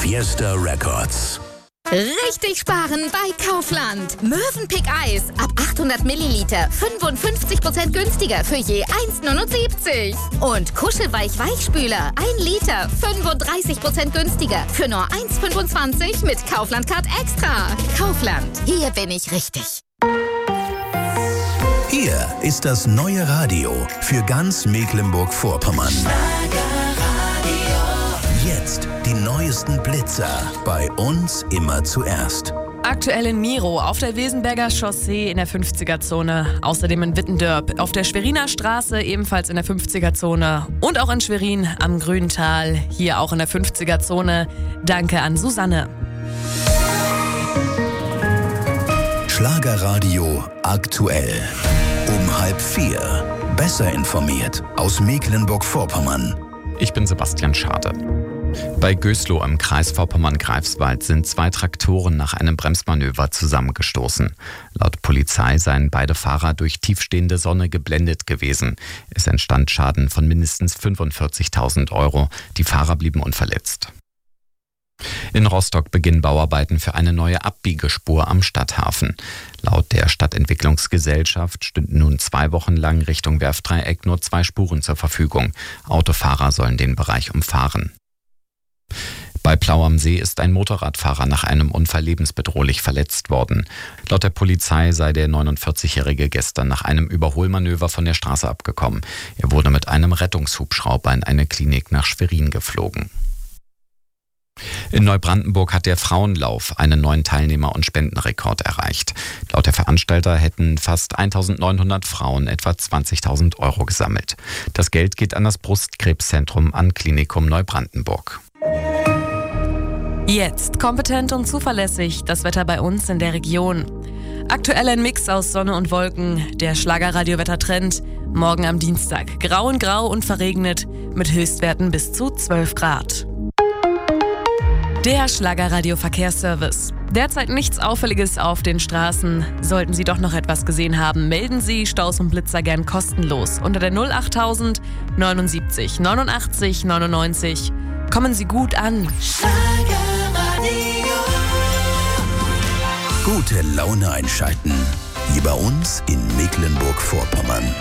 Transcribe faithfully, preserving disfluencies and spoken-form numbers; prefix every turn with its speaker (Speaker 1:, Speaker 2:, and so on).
Speaker 1: Fiesta Records.
Speaker 2: Richtig sparen bei Kaufland. Mövenpick Eis ab achthundert Milliliter fünfundfünfzig Prozent günstiger für je eins Komma neunundsiebzig. Und Kuschelweich Weichspüler ein Liter fünfunddreißig Prozent günstiger für nur eins Komma fünfundzwanzig mit Kaufland Card Extra. Kaufland, hier bin ich richtig.
Speaker 1: Hier ist das neue Radio für ganz Mecklenburg-Vorpommern. Jetzt die neuesten Blitzer. Bei uns immer zuerst.
Speaker 3: Aktuell in Miro, auf der Wesenberger Chaussee in der fünfziger-Zone. Außerdem in Wittendörp, auf der Schweriner Straße ebenfalls in der fünfziger-Zone. Und auch in Schwerin am Grüntal, hier auch in der fünfziger-Zone. Danke an Susanne.
Speaker 1: Schlagerradio aktuell. Um halb vier. Besser informiert aus Mecklenburg-Vorpommern.
Speaker 4: Ich bin Sebastian Schade. Bei Gößlow im Kreis Vorpommern-Greifswald sind zwei Traktoren nach einem Bremsmanöver zusammengestoßen. Laut Polizei seien beide Fahrer durch tiefstehende Sonne geblendet gewesen. Es entstand Schaden von mindestens fünfundvierzigtausend Euro. Die Fahrer blieben unverletzt. In Rostock beginnen Bauarbeiten für eine neue Abbiegespur am Stadthafen. Laut der Stadtentwicklungsgesellschaft stünden nun zwei Wochen lang Richtung Werftdreieck nur zwei Spuren zur Verfügung. Autofahrer sollen den Bereich umfahren. Bei Plau am See ist ein Motorradfahrer nach einem Unfall lebensbedrohlich verletzt worden. Laut der Polizei sei der neunundvierzigjährige gestern nach einem Überholmanöver von der Straße abgekommen. Er wurde mit einem Rettungshubschrauber in eine Klinik nach Schwerin geflogen. In Neubrandenburg hat der Frauenlauf einen neuen Teilnehmer- und Spendenrekord erreicht. Laut der Veranstalter hätten fast eintausendneunhundert Frauen etwa zwanzigtausend Euro gesammelt. Das Geld geht an das Brustkrebszentrum an Klinikum Neubrandenburg.
Speaker 3: Jetzt kompetent und zuverlässig das Wetter bei uns in der Region. Aktuell ein Mix aus Sonne und Wolken, der Schlagerradio-Wettertrend. Morgen am Dienstag grau in grau und verregnet mit Höchstwerten bis zu zwölf Grad. Der Schlagerradio-Verkehrsservice. Derzeit nichts Auffälliges auf den Straßen. Sollten Sie doch noch etwas gesehen haben, melden Sie Staus und Blitzer gern kostenlos unter der null achttausend neunundsiebzig neunundachtzig neunundneunzig. Kommen Sie gut an.
Speaker 1: Gute Laune einschalten. Hier bei uns in Mecklenburg-Vorpommern.